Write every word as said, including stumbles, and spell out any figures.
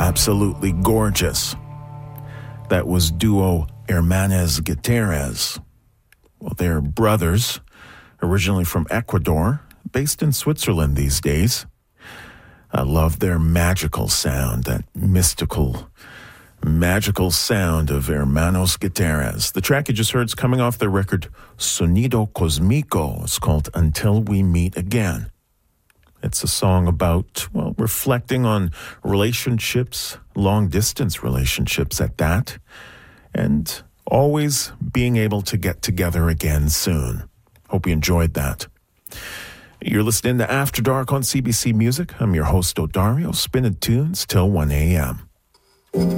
absolutely gorgeous. That was duo Hermanos Gutierrez. Well, they're brothers, originally from Ecuador, based in Switzerland these days. I love their magical sound, that mystical, magical sound of Hermanos Gutierrez. The track you just heard is coming off their record Sonido Cosmico. It's called Until We Meet Again. It's a song about, well, reflecting on relationships, long-distance relationships at that, and always being able to get together again soon. Hope you enjoyed that. You're listening to After Dark on C B C Music. I'm your host, Odario, spinning tunes till one a.m.